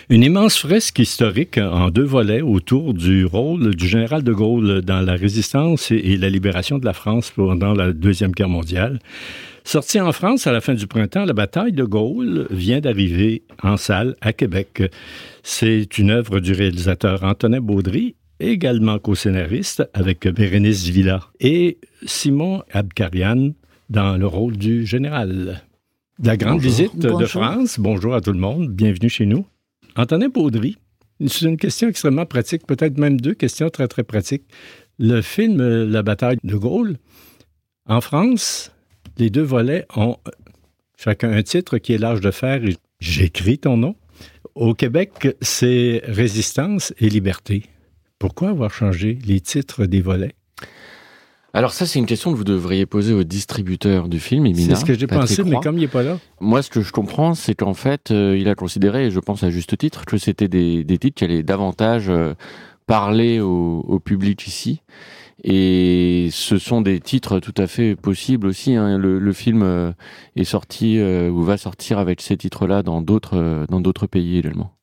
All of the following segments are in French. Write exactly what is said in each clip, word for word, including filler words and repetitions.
Une immense fresque historique en deux volets autour du rôle du général de Gaulle dans la résistance et la libération de la France pendant la Deuxième Guerre mondiale. Sortie en France à la fin du printemps, la bataille de Gaulle vient d'arriver en salle à Québec. C'est une œuvre du réalisateur Antonin Baudry, également co-scénariste avec Bérénice Villa et Simon Abkarian dans le rôle du général. La grande Bonjour. visite Bonjour. de France. Bonjour à tout le monde. Bienvenue chez nous. Antonin Baudry, c'est une question extrêmement pratique, peut-être même deux questions très, très pratiques. Le film La bataille de Gaulle, en France, les deux volets ont chacun un titre qui est L'âge de fer. J'écris ton nom. Au Québec, c'est Résistance et liberté. Pourquoi avoir changé les titres des volets? Alors ça, c'est une question que vous devriez poser au distributeur du film, Emina. C'est ce que j'ai Patrick pensé, mais Roy. comme il n'est pas là. Moi, ce que je comprends, c'est qu'en fait, euh, il a considéré, et je pense à juste titre, que c'était des, des titres qui allaient davantage euh, parler au, au public ici. Et ce sont des titres tout à fait possibles aussi. Hein. Le, le film euh, est sorti euh, ou va sortir avec ces titres-là dans d'autres euh, dans d'autres pays également.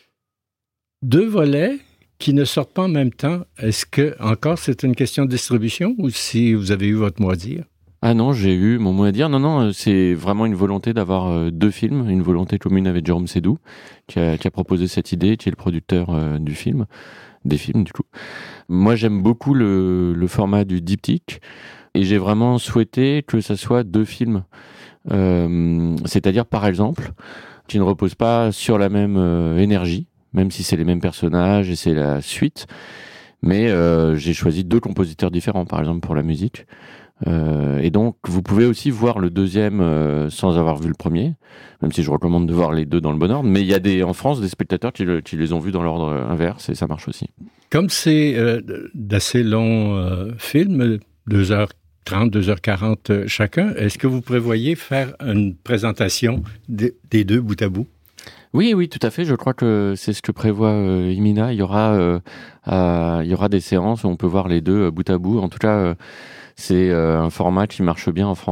Deux volets qui ne sortent pas en même temps. Est-ce que, encore, c'est une question de distribution ou si vous avez eu votre mot à dire? Ah non, j'ai eu mon mot à dire. Non, non, c'est vraiment une volonté d'avoir euh, deux films, une volonté commune avec Jérôme Sédou, qui a, qui a proposé cette idée, qui est le producteur euh, du film, des films du coup. Moi, j'aime beaucoup le, le format du diptyque et j'ai vraiment souhaité que ça soit deux films. Euh, c'est-à-dire, par exemple, qui ne reposent pas sur la même euh, énergie, même si c'est les mêmes personnages et c'est la suite. Mais euh, j'ai choisi deux compositeurs différents, par exemple, pour la musique. Euh, et donc, vous pouvez aussi voir le deuxième euh, sans avoir vu le premier, même si je recommande de voir les deux dans le bon ordre. Mais il y a des, en France des spectateurs qui, le, qui les ont vus dans l'ordre inverse et ça marche aussi. Comme c'est euh, d'assez longs euh, films, deux heures trente, deux heures quarante chacun, est-ce que vous prévoyez faire une présentation de, des deux bout à bout? Oui, oui, tout à fait. Je crois que c'est ce que prévoit euh, Emina. Il y aura, euh, euh, il y aura des séances où on peut voir les deux euh, bout à bout. En tout cas, euh, c'est euh, un format qui marche bien en France.